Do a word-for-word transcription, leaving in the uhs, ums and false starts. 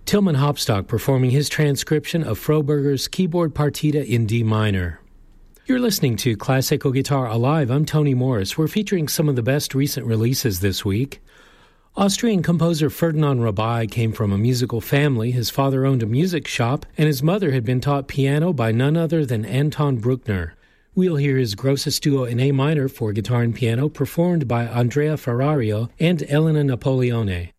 Tilman Hopstock performing his transcription of Froberger's keyboard partita in D minor. You're listening to Classical Guitar Alive. I'm Tony Morris. We're featuring some of the best recent releases this week. Austrian composer Ferdinand Rabai came from a musical family. His father owned a music shop, and his mother had been taught piano by none other than Anton Bruckner. We'll hear his Grosses Duo in A minor for guitar and piano, performed by Andrea Ferrario and Elena Napoleone.